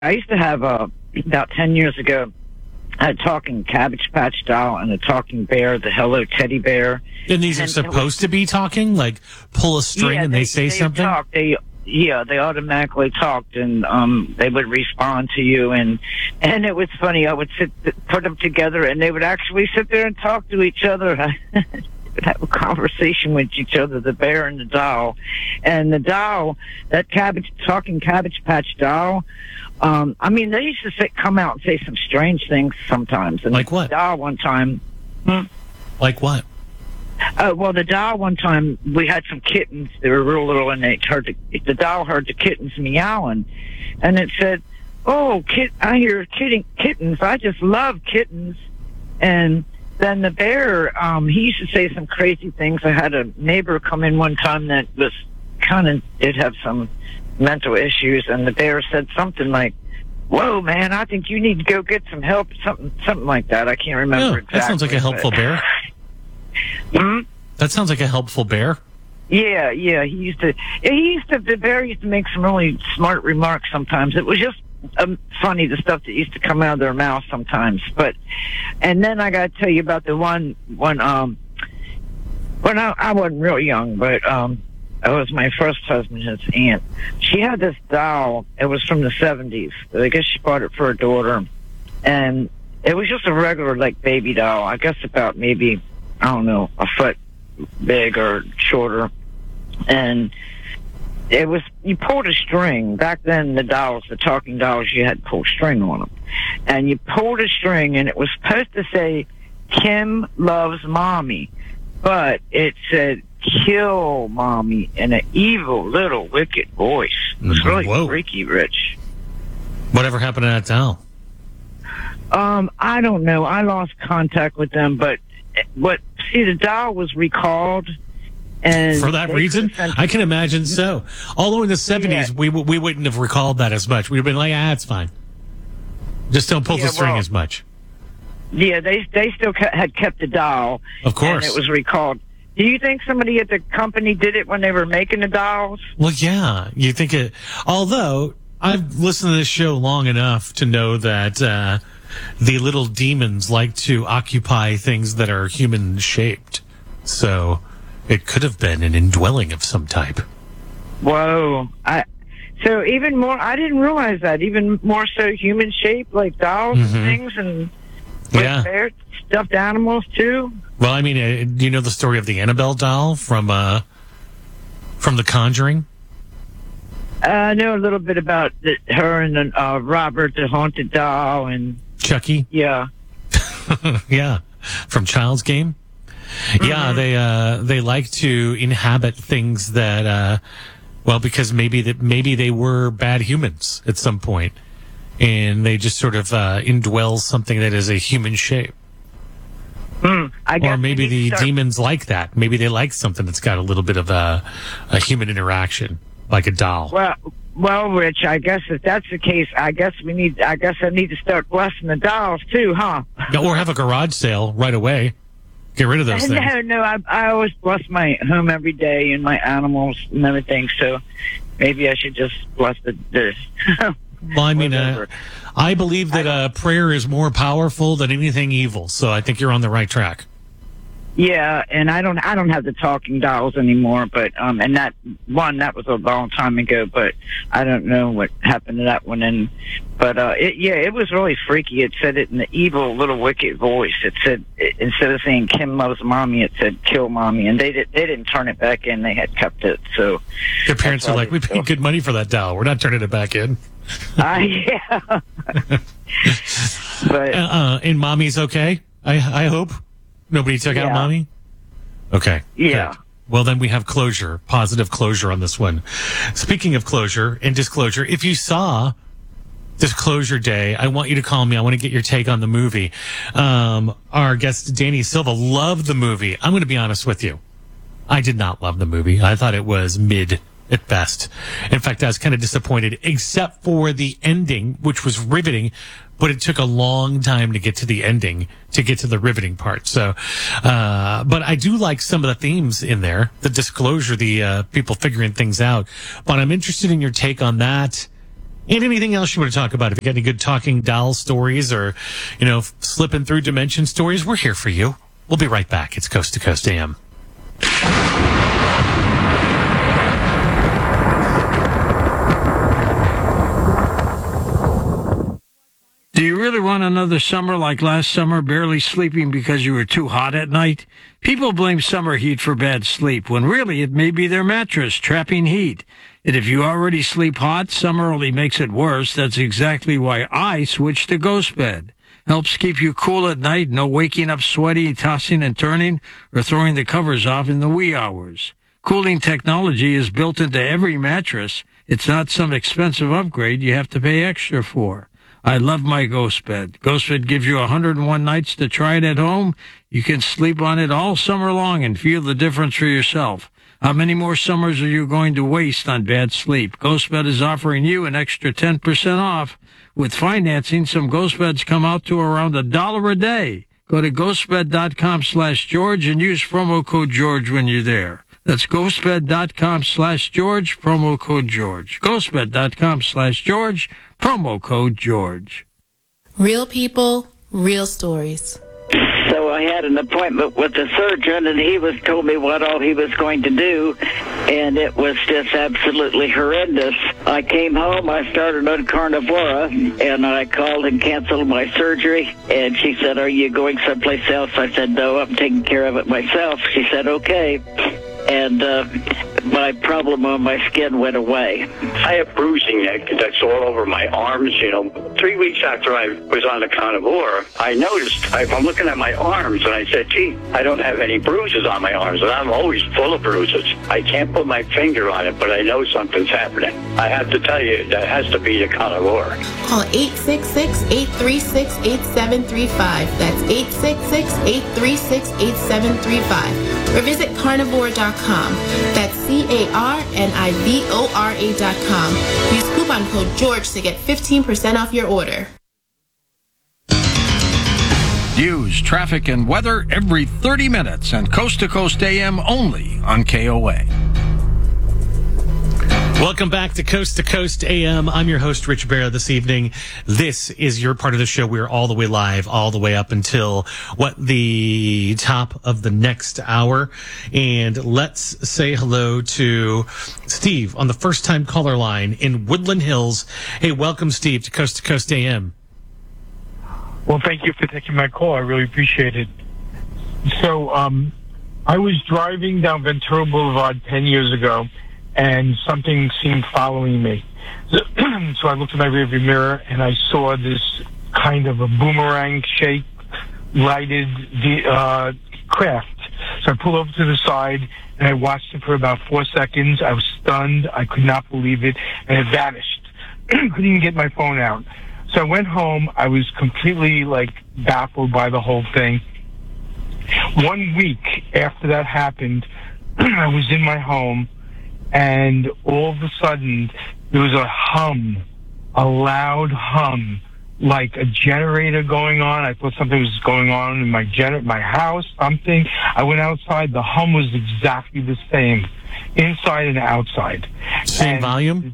I used to have about 10 years ago. I had a talking Cabbage Patch doll and a talking bear, the Hello Teddy Bear. And these are supposed to be talking, like pull a string and they say something. They automatically talked, and they would respond to you, and it was funny. I would put them together, and they would actually sit there and talk to each other. Would have a conversation with each other, the bear and the doll. And the doll, that talking Cabbage Patch doll, I mean, they used to come out and say some strange things sometimes. And like what? The doll one time. Like what? Well, the doll one time, we had some kittens. They were real little, and the doll heard the kittens meowing, and it said, "Oh, I hear kittens. I just love kittens." And then the bear, he used to say some crazy things. I had a neighbor come in one time that was did have some mental issues, and the bear said something like, "Whoa, man, I think you need to go get some help," something like that. I can't remember exactly. That sounds like a helpful bear. That sounds like a helpful bear. Yeah. The bear used to make some really smart remarks sometimes. It was just funny, the stuff that used to come out of their mouth sometimes. And then I got to tell you about the one when I wasn't real young, but it was my first husband, his aunt. She had this doll. It was from the 70s. I guess she bought it for her daughter, and it was just a regular baby doll. I guess about maybe, I don't know, a foot big or shorter. And it was, you pulled a string. Back then, the talking dolls, you had to pull string on them. And you pulled a string, and it was supposed to say, "Kim loves mommy." But it said, "Kill mommy," in an evil, little, wicked voice. It was really freaky, Rich. Whatever happened to that doll? I don't know. I lost contact with them, but the doll was recalled. And for that reason? I can imagine so. Although in the 70s, we wouldn't have recalled that as much. We'd have been like, it's fine. Just don't pull the string as much. Yeah, they still had kept the doll. Of course. And it was recalled. Do you think somebody at the company did it when they were making the dolls? Well, yeah. You think it... Although, I've listened to this show long enough to know that the little demons like to occupy things that are human-shaped. So... it could have been an indwelling of some type. Whoa. So even more, I didn't realize that. Even more so human shaped, like dolls and things, and bear, stuffed animals too. Well, I mean, do you know the story of the Annabelle doll from The Conjuring? I know a little bit about her and Robert, the haunted doll, and Chucky. Yeah. Yeah, from Child's Game. Yeah, they like to inhabit things that, because maybe they were bad humans at some point, and they just sort of indwell something that is a human shape. Or maybe the demons like that. Maybe they like something that's got a little bit of a human interaction, like a doll. Well, Rich, I guess if that's the case, I guess I need to start blessing the dolls too, huh? Or have a garage sale right away. Get rid of those things. No, I always bless my home every day and my animals and everything, so maybe I should just bless the well, I mean, I believe that prayer is more powerful than anything evil, so I think you're on the right track. Yeah, and I don't have the talking dolls anymore, but and that was a long time ago, but I don't know what happened to that one. But it was really freaky. It said it in the evil, little, wicked voice. It said, instead of saying "Kim loves mommy," it said "Kill mommy," and they didn't turn it back in. They had kept it. So your parents are like, "We paid good money for that doll. We're not turning it back in." Yeah. But and mommy's okay. I hope. Nobody took out mommy? Okay. Yeah. Good. Well, then we have closure, positive closure on this one. Speaking of closure and disclosure, if you saw Disclosure Day, I want you to call me. I want to get your take on the movie. Our guest, Danny Silva, loved the movie. I'm going to be honest with you. I did not love the movie. I thought it was mid at best. In fact, I was kind of disappointed, except for the ending, which was riveting, but it took a long time to get to the ending, to get to the riveting part. So, but I do like some of the themes in there, the disclosure, the people figuring things out. But I'm interested in your take on that And anything else you want to talk about? If you got any good talking doll stories or, slipping through dimension stories, we're here for you. We'll be right back. It's Coast to Coast AM. Do you really want another summer like last summer, barely sleeping because you were too hot at night? People blame summer heat for bad sleep, when really it may be their mattress trapping heat. And if you already sleep hot, summer only makes it worse. That's exactly why I switched to Ghost Bed. Helps keep you cool at night, no waking up sweaty, tossing and turning, or throwing the covers off in the wee hours. Cooling technology is built into every mattress. It's not some expensive upgrade you have to pay extra for. I love my Ghost Bed. Ghost Bed gives you 101 nights to try it at home. You can sleep on it all summer long and feel the difference for yourself. How many more summers are you going to waste on bad sleep? Ghost Bed is offering you an extra 10% off. With financing, some Ghost Beds come out to around $1 a day. Go to ghostbed.com/George and use promo code George when you're there. That's ghostbed.com/George, promo code George. Ghostbed.com/George, promo code George. Real people, real stories. So I had an appointment with the surgeon, and he told me what all he was going to do, and it was just absolutely horrendous. I came home, I started on Carnivora, and I called and canceled my surgery, and she said, "Are you going someplace else?" I said, "No, I'm taking care of it myself." She said, "Okay." And my problem on my skin went away. I have bruising that's all over my arms. 3 weeks after I was on the Carnivora, I noticed, I'm looking at my arms, and I said, gee, I don't have any bruises on my arms, and I'm always full of bruises. I can't put my finger on it, but I know something's happening. I have to tell you, that has to be the Carnivora. Call 866-836-8735. That's 866-836-8735. Or visit carnivora.com. That's CARNIVORA.com. Use coupon code George to get 15% off your order. News, traffic, and weather every 30 minutes and Coast to Coast AM only on KOA. Welcome back to Coast AM. I'm your host, Rich Barra, this evening. This is your part of the show. We're all the way live, all the way up until, the top of the next hour. And let's say hello to Steve on the first-time caller line in Woodland Hills. Hey, welcome, Steve, to Coast AM. Well, thank you for taking my call. I really appreciate it. So, I was driving down Ventura Boulevard 10 years ago, and something seemed following me. So I looked in my rearview mirror, and I saw this kind of a boomerang-shaped lighted craft. So I pulled over to the side, and I watched it for about 4 seconds. I was stunned. I could not believe it, and it vanished. Couldn't even get my phone out. So I went home. I was completely, baffled by the whole thing. 1 week after that happened, I was in my home, and all of a sudden, there was a loud hum, like a generator going on. I thought something was going on in my house, something. I went outside. The hum was exactly the same, inside and outside. Same volume?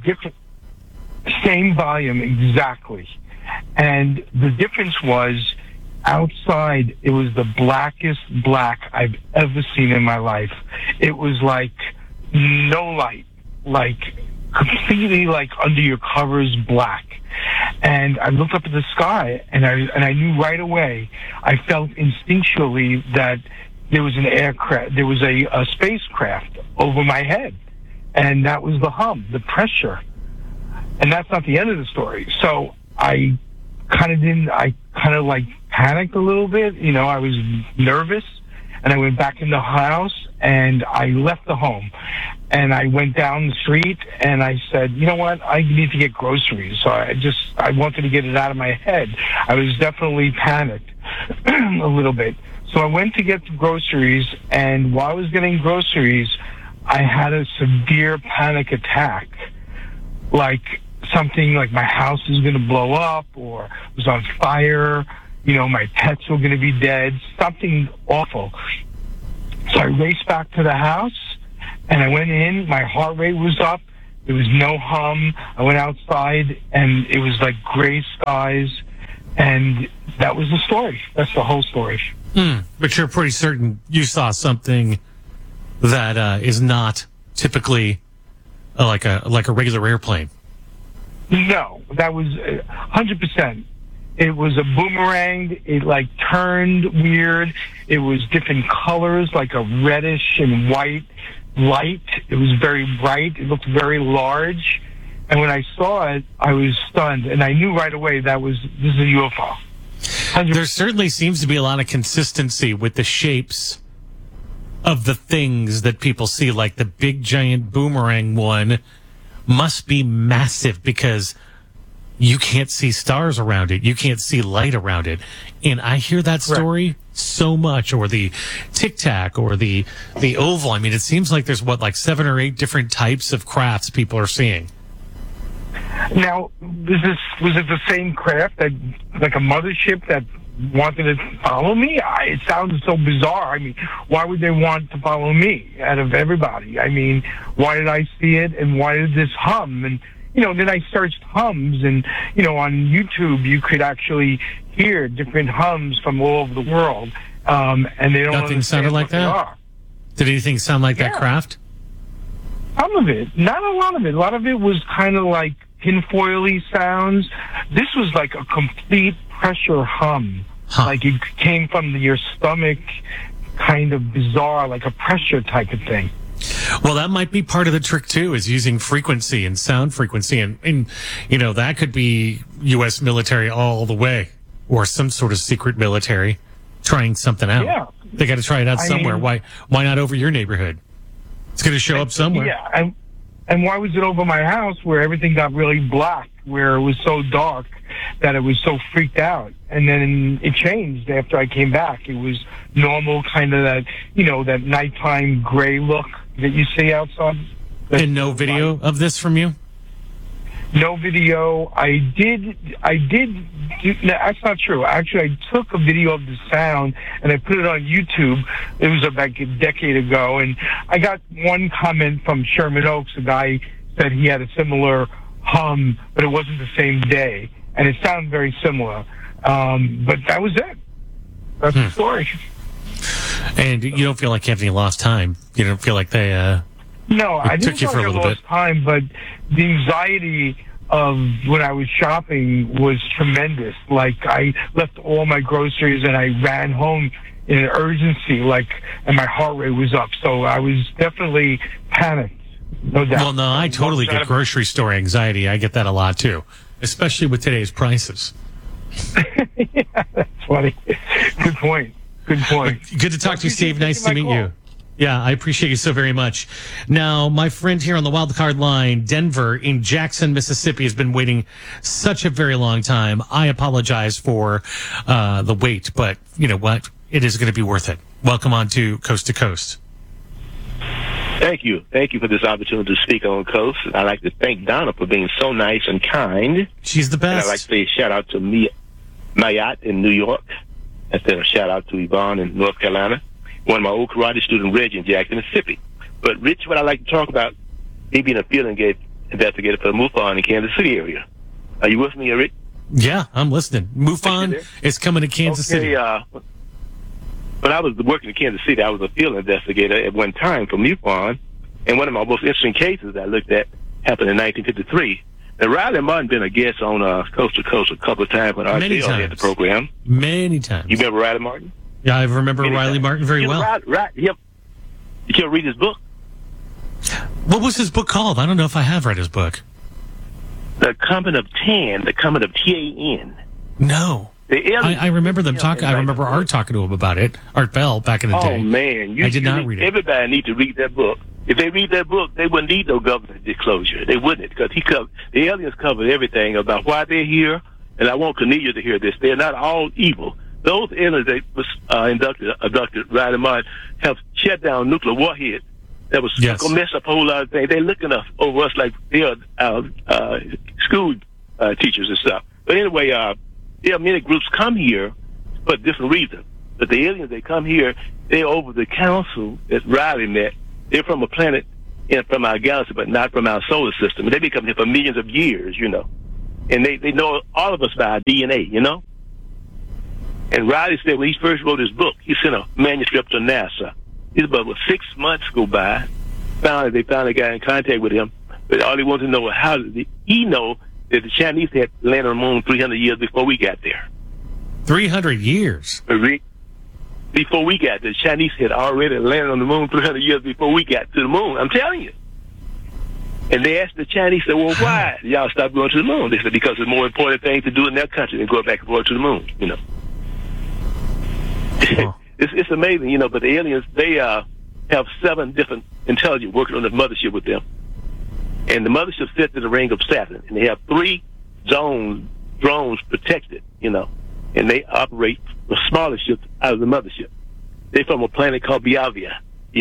Same volume, exactly. And the difference was, outside, it was the blackest black I've ever seen in my life. It was like no light, completely under your covers black. And I looked up at the sky, and I knew right away. I felt instinctually that there was an aircraft, there was a spacecraft over my head, and that was the hum, the pressure. And that's not the end of the story. So I kind of panicked a little bit. I was nervous, and I went back in the house, and I left the home, and I went down the street, and I said, you know what, I need to get groceries. So I wanted to get it out of my head. I was definitely panicked a little bit. So I went to get the groceries, and while I was getting groceries, I had a severe panic attack. Something like my house is going to blow up, or was on fire, my pets were going to be dead, something awful. So I raced back to the house, and I went in, my heart rate was up, There was no hum. I went outside, and it was like gray skies, and that was the story. That's the whole story. But you're pretty certain you saw something that is not typically like a regular airplane. No, that was 100%. It was a boomerang. It like turned weird. It was different colors, like a reddish and white light. It was very bright. It looked very large. And when I saw it, I was stunned. And I knew right away this is a UFO. 100%. There certainly seems to be a lot of consistency with the shapes of the things that people see, like the big giant boomerang one must be massive because you can't see stars around it. You can't see light around it. And I hear that story so much, or the Tic Tac or the oval. I mean, it seems like there's like 7 or 8 different types of crafts people are seeing. Now, was it the same craft that, like a mothership that wanted to follow me? It sounds so bizarre. I mean, why would they want to follow me out of everybody? I mean, why did I see it, and why did this hum? And, then I searched hums, and, on YouTube, you could actually hear different hums from all over the world. And they don't Nothing sounded like that? Did anything sound like that craft? Some of it. Not a lot of it. A lot of it was kind of like tinfoily sounds. This was like a complete pressure hum. Like it came from your stomach, kind of bizarre, like a pressure type of thing. Well, that might be part of the trick, too, is using frequency and sound frequency. And that could be U.S. military all the way, or some sort of secret military trying something out. Yeah. They got to try it out somewhere. Why not over your neighborhood? It's going to show up somewhere. Yeah. And why was it over my house where everything got really black, where it was so dark that it was so freaked out? And then it changed after I came back. It was normal, kind of that, that nighttime gray look that you see outside. And no video of this from you? No video. I did. No, that's not true. Actually, I took a video of the sound and I put it on YouTube. It was like a decade ago, and I got one comment from Sherman Oaks. A guy said he had a similar hum, but it wasn't the same day, and it sounded very similar. But that was it. That's the story. And you don't feel like you have any lost time? You don't feel like they No, I didn't took you feel for a like I little lost bit. time, but the anxiety of when I was shopping was tremendous. Like, I left all my groceries and I ran home in an urgency, and my heart rate was up. So I was definitely panicked, no doubt. Well, no, I totally get grocery store anxiety. I get that a lot, too, especially with today's prices. Yeah, that's funny. Good point. Good point. Good to talk to you, Steve. Nice to meet you. Yeah, I appreciate you so very much. Now, my friend here on the wild card line, Denver in Jackson, Mississippi, has been waiting such a very long time. I apologize for the wait, but you know what? It is going to be worth it. Welcome on to Coast to Coast. Thank you. Thank you for this opportunity to speak on Coast. I'd like to thank Donna for being so nice and kind. She's the best. And I'd like to say a shout out to Mayat in New York. Instead of shout out to Yvonne in North Carolina. One of my old karate student, Reggie, in Jackson, Mississippi. But, Rich, what I'd like to talk about, me being a field investigator for the MUFON in Kansas City area. Are you with me, Rich? Yeah, I'm listening. MUFON is coming to Kansas City. When I was working in Kansas City, I was a field investigator at one time for MUFON. And one of my most interesting cases I looked at happened in 1953. Now, Riley Martin been a guest on Coast to Coast a couple of times when I was at the program. Many times. You remember Riley Martin? Yeah, I remember Riley Martin very well. Yep. Did you ever read his book? What was his book called? I don't know if I have read his book. The Comet of Tan, the Comet of TAN. No. I remember them talking. I remember Art talking to him about it. Art Bell back in the day. Oh, man. I did not read it. Everybody needs to read that book. If they read that book, they wouldn't need no government disclosure. They wouldn't, because the aliens covered everything about why they're here. And I want Cornelia to hear this. They're not all evil. Those aliens that was abducted Riley Martin have shut down nuclear warheads that was going to mess up a whole lot of things. They're looking over us like they're school teachers and stuff. But anyway, there are many groups come here for different reasons. But the aliens that come here, they're over the council that Riley met. They're from a planet from our galaxy, but not from our solar system. And they've been coming here for millions of years, you know. And they know all of us by our DNA, you know. And Riley said when he first wrote his book, he sent a manuscript to NASA. His book was 6 months go by. They finally got in contact with him. But all he wanted to know was how did he know that the Chinese had landed on the moon 300 years before we got there. 300 years? Before we got there. The Chinese had already landed on the moon 300 years before we got to the moon. I'm telling you. And they asked the Chinese, said, well, why did y'all stop going to the moon? They said, because it's a more important thing to do in their country than go back and forth to the moon, you know. Oh. It's amazing, you know, but the aliens, they have 7 different intelligence working on the mothership with them. And the mothership sits in the ring of Saturn. And they have 3 drones protected, you know. And they operate the smaller ships out of the mothership. They're from a planet called Yavia.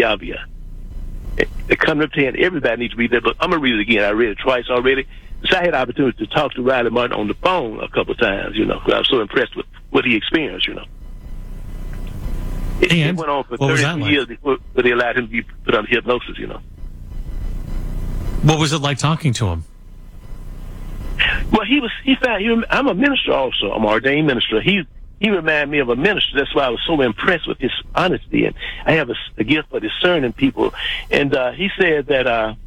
They come up to, and everybody needs to read that book. I'm going to read it again. I read it twice already. So I had the opportunity to talk to Riley Martin on the phone a couple of times, you know, because I was so impressed with what he experienced, you know. It went on for 30 years before they allowed him to be put under hypnosis, you know. What was it like talking to him? Well, I'm a minister also. I'm an ordained minister. He reminded me of a minister. That's why I was so impressed with his honesty. And I have a gift for discerning people. And he said that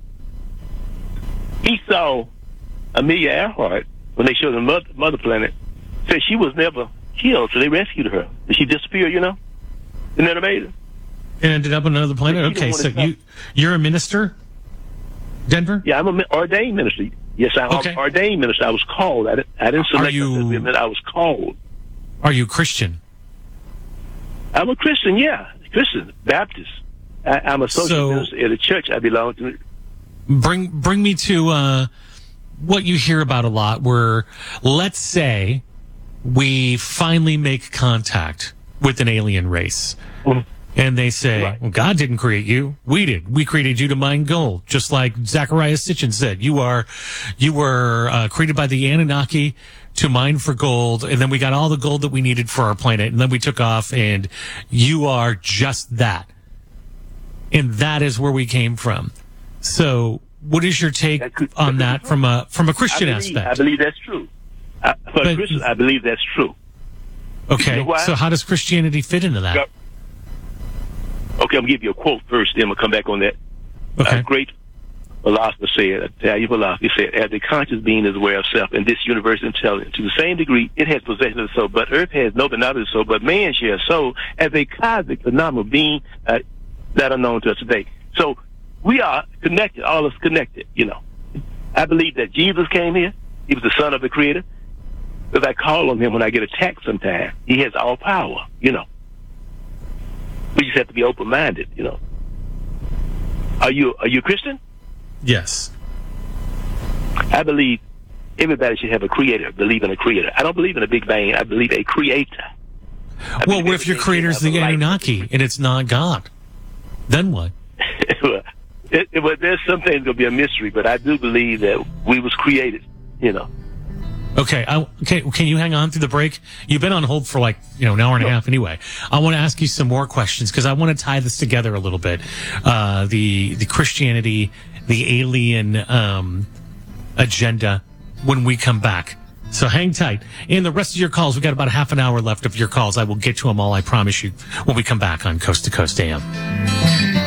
he saw Amelia Earhart when they showed the mother planet. Said she was never killed, so they rescued her. Did she disappear, you know? Isn't that amazing? And ended up on another planet? Okay, so you're a minister, Denver? Yeah, I'm an ordained minister. Yes, I'm an ordained minister. I was called. I didn't select myself. I was called. Are you Christian? I'm a Christian, yeah. Christian, Baptist. I'm a social minister at a church I belong to. Bring me to what you hear about a lot where, let's say, we finally make contact with an alien race. Mm-hmm. And they say, well, God didn't create you. We did. We created you to mine gold. Just like Zechariah Sitchin said, you were created by the Anunnaki to mine for gold. And then we got all the gold that we needed for our planet. And then we took off, and you are just that. And that is where we came from. So what is your take on that from a Christian aspect? I believe that's true. For a Christian, I believe that's true. Okay. You know, so how does Christianity fit into that? Okay, I'm going to give you a quote first, then we'll come back on that. Okay. A great philosopher said, Italian philosopher said, as a conscious being is aware of self, and this universe intelligent, to the same degree, it has possession of the soul, but Earth has no knowledge of the soul, but man shares soul as a cosmic phenomenal being that are known to us today. So we are connected, all of us connected, you know. I believe that Jesus came here. He was the son of the Creator. Because I call on him when I get attacked sometimes. He has all power, you know. We just have to be open-minded, you know. Are you a Christian? Yes. I believe everybody should have a creator, believe in a creator. I don't believe in a Big Bang. I believe a creator. Well, what if your creator's the Anunnaki and it's not God? Then what? Well, there's some things going to be a mystery, but I do believe that we was created, you know. Okay. Can you hang on through the break? You've been on hold for an hour and a half anyway. I want to ask you some more questions because I want to tie this together a little bit. The Christianity, the alien agenda when we come back. So hang tight. And the rest of your calls, we've got about half an hour left of your calls. I will get to them all, I promise you, when we come back on Coast to Coast AM.